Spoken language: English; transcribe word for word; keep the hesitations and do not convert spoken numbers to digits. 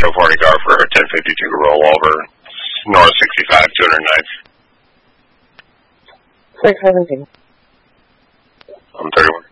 Joe Forty car for a ten fifty-two rollover, North sixty-five, two hundred ninth. six seventeen. I'm thirty-one.